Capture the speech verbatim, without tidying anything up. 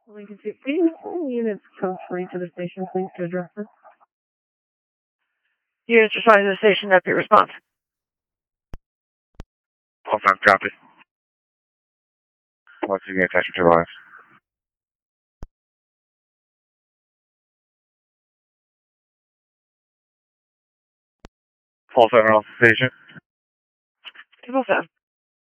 Lincoln sixteen, units code three to the station, please, to address this. Units responding to the station, repeat response. All time copy. Once again, attachment to the lines. Call center off the station. Triple seven.